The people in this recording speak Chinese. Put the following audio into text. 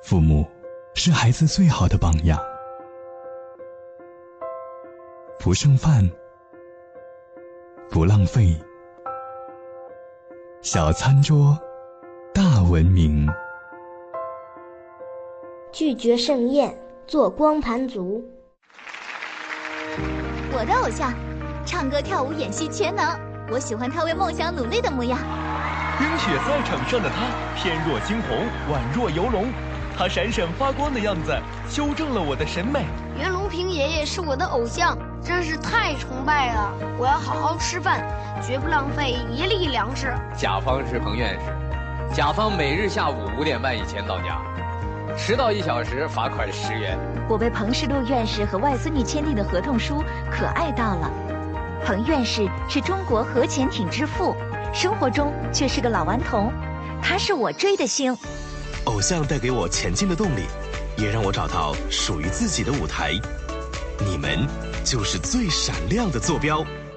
父母是孩子最好的榜样。不剩饭，不浪费，小餐桌，大文明。 拒绝盛宴，做光盘族。 我的偶像，唱歌跳舞演戏全能，我喜欢他为梦想努力的模样。 冰雪赛场上的他，翩若惊鸿，宛若游龙，他闪闪发光的样子，修正了我的审美。 袁隆平爷爷是我的偶像，真是太崇拜了！我要好好吃饭，绝不浪费一粒粮食。 甲方是彭院士，甲方每日下午5点半以前到家，迟到1小时罚款10元。 我为彭世禄院士和外孙女签订的合同书可爱到了。彭院士是中国核潜艇之父，生活中却是个老顽童，他是我追的星。 偶像带给我前进的动力，也让我找到属于自己的舞台。你们就是最闪亮的坐标。